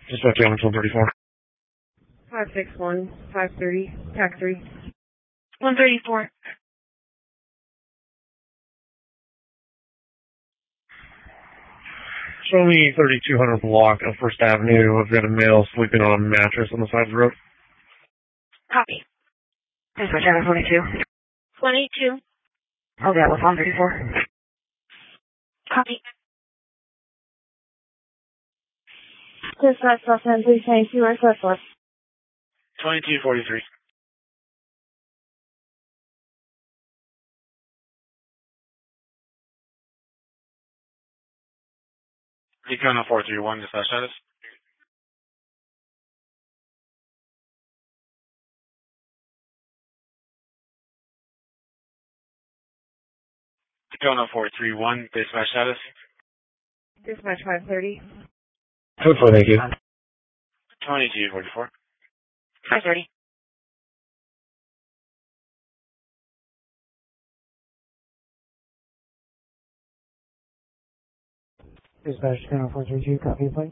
Dispatch on 1234. 561, 530, TAC 3. 134. Show me 3200 block of First Avenue. I've got a male sleeping on a mattress on the side of the road. Copy. Dispatch on 22. 22. Oh, that was 134. Copy. Dispatch Los Angeles, 92, where's West? 2243. Recon 431, dispatch status. Recon 431, dispatch status. Dispatch 530. Code 4, thank you. 530. 2244. Dispatch channel 432, copy, please.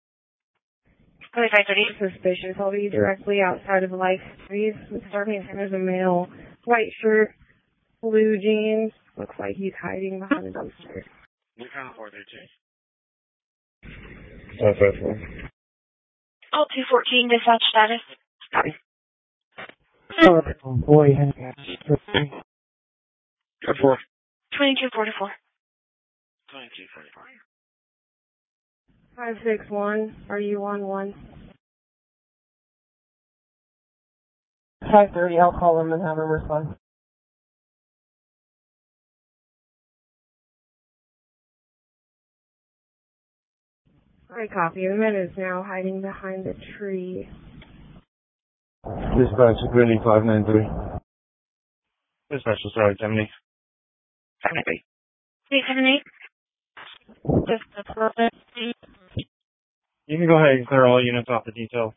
530. Suspicious. I'll be directly outside of Life Street. Starting him as a male. White shirt, blue jeans. Looks like he's hiding behind a dumpster. Recon 432. 554. All 214, dispatch status. Copy. Oh, boy, Code 4. 2244. 2244. 561, are you on 1? 530, I'll call him and have him respond. I copy. The man is now hiding behind the tree. Dispatch Green 593. Dispatch sorry, 70. 783. 378. Just a little bit. You can go ahead and clear all units off the detail.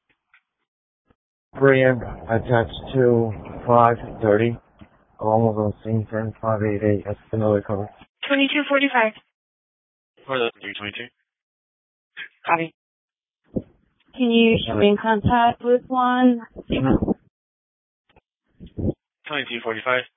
Brian attached to 530, along with the scene for 588. That's another cover. 2245. For the 322. Copy. Can you show me in contact with one? 2245.